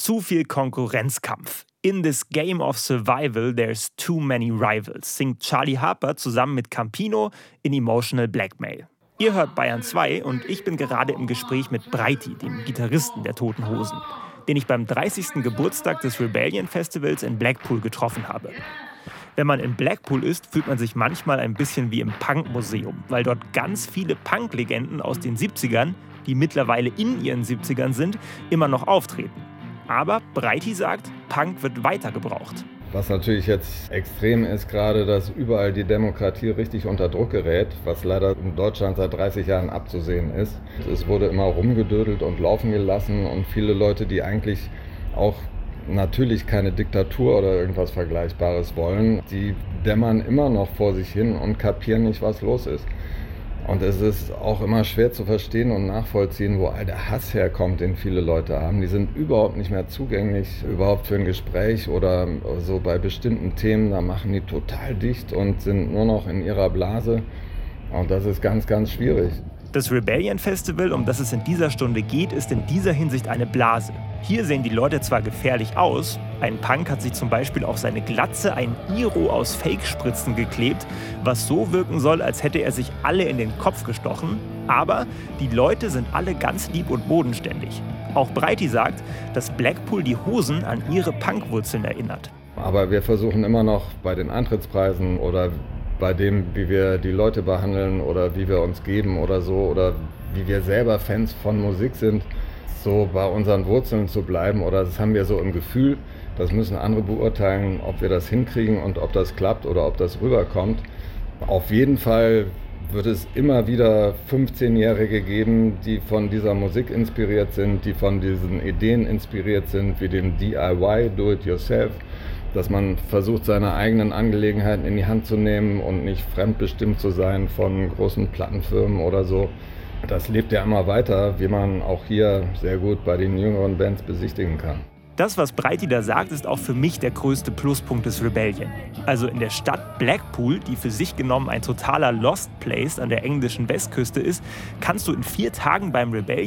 Zu viel Konkurrenzkampf. In this game of survival, there's too many rivals, singt Charlie Harper zusammen mit Campino in Emotional Blackmail. Ihr hört Bayern 2 und ich bin gerade im Gespräch mit Breiti, dem Gitarristen der Toten Hosen, den ich beim 30. Geburtstag des Rebellion Festivals in Blackpool getroffen habe. Wenn man in Blackpool ist, fühlt man sich manchmal ein bisschen wie im Punkmuseum, weil dort ganz viele Punk-Legenden aus den 70ern, die mittlerweile in ihren 70ern sind, immer noch auftreten. Aber Breiti sagt, Punk wird weiter gebraucht. Was natürlich jetzt extrem ist gerade, dass überall die Demokratie richtig unter Druck gerät, was leider in Deutschland seit 30 Jahren abzusehen ist. Es wurde immer rumgedödelt und laufen gelassen und viele Leute, die eigentlich auch natürlich keine Diktatur oder irgendwas Vergleichbares wollen, die dämmern immer noch vor sich hin und kapieren nicht, was los ist. Und es ist auch immer schwer zu verstehen und nachvollziehen, wo all der Hass herkommt, den viele Leute haben. Die sind überhaupt nicht mehr zugänglich, überhaupt für ein Gespräch oder so bei bestimmten Themen. Da machen die total dicht und sind nur noch in ihrer Blase. Und das ist ganz, ganz schwierig. Das Rebellion Festival, um das es in dieser Stunde geht, ist in dieser Hinsicht eine Blase. Hier sehen die Leute zwar gefährlich aus, ein Punk hat sich zum Beispiel auf seine Glatze ein Iro aus Fake-Spritzen geklebt, was so wirken soll, als hätte er sich alle in den Kopf gestochen, aber die Leute sind alle ganz lieb und bodenständig. Auch Breiti sagt, dass Blackpool die Hosen an ihre Punkwurzeln erinnert. Aber wir versuchen immer noch bei den Eintrittspreisen oder bei dem, wie wir die Leute behandeln oder wie wir uns geben oder so oder wie wir selber Fans von Musik sind, so bei unseren Wurzeln zu bleiben oder das haben wir so im Gefühl, das müssen andere beurteilen, ob wir das hinkriegen und ob das klappt oder ob das rüberkommt. Auf jeden Fall wird es immer wieder 15-Jährige geben, die von dieser Musik inspiriert sind, die von diesen Ideen inspiriert sind, wie dem DIY, Do-it-yourself, dass man versucht, seine eigenen Angelegenheiten in die Hand zu nehmen und nicht fremdbestimmt zu sein von großen Plattenfirmen oder so. Das lebt ja immer weiter, wie man auch hier sehr gut bei den jüngeren Bands besichtigen kann. Das, was Breiti da sagt, ist auch für mich der größte Pluspunkt des Rebellion. Also in der Stadt Blackpool, die für sich genommen ein totaler Lost Place an der englischen Westküste ist, kannst du in 4 Tagen beim Rebellion